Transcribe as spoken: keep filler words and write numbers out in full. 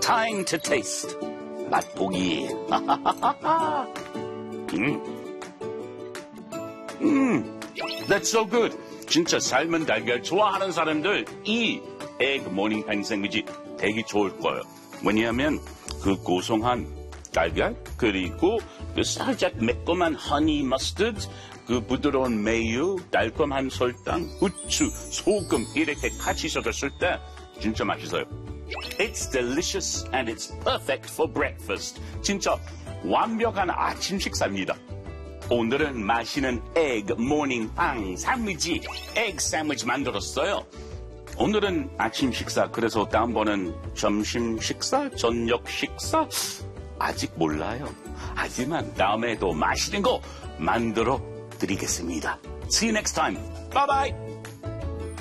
time to taste. 맛보기. 음. 음, that's so good. 진짜 삶은 달걀 좋아하는 사람들 이 egg morning pan 샌드위치 되게 좋을 거예요. 왜냐하면 그 고소한 달걀 그리고 그 살짝 매콤한 허니 머스터드 그 부드러운 메유, 달콤한 설탕, 후추, 소금 이렇게 같이 섞었을 때 진짜 맛있어요. It's delicious and it's perfect for breakfast. 진짜 완벽한 아침 식사입니다. 오늘은 맛있는 egg morning pan 샌드위치, egg 샌드위치 만들었어요. 오늘은 아침 식사, 그래서 다음번은 점심 식사, 저녁 식사? 아직 몰라요. 하지만 다음에도 맛있는 거 만들어 드리겠습니다. See you next time. Bye bye.